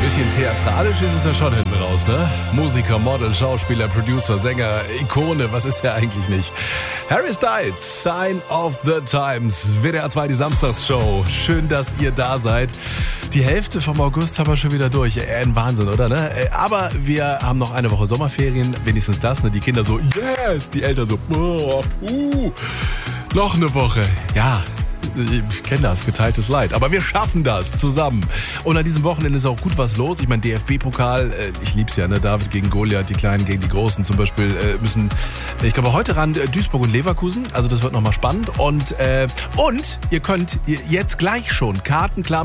Bisschen theatralisch ist es ja schon hinten raus, ne? Musiker, Model, Schauspieler, Producer, Sänger, Ikone, was ist er eigentlich nicht? Harry Styles, Sign of the Times, WDR 2, die Samstagsshow. Schön, dass ihr da seid. Die Hälfte vom August haben wir schon wieder durch. Ein Wahnsinn, oder? Ne? Aber wir haben noch eine Woche Sommerferien, wenigstens das. Ne? Die Kinder so, yes, die Eltern so, noch eine Woche. Ja, ich kenne das, geteiltes Leid. Aber wir schaffen das zusammen. Und an diesem Wochenende ist auch gut was los. Ich meine, DFB-Pokal, ich lieb's ja, ne? David gegen Goliath, die Kleinen gegen die Großen zum Beispiel müssen, ich glaube, heute ran Duisburg und Leverkusen. Also das wird nochmal spannend. Und ihr könnt jetzt gleich schon Karten klar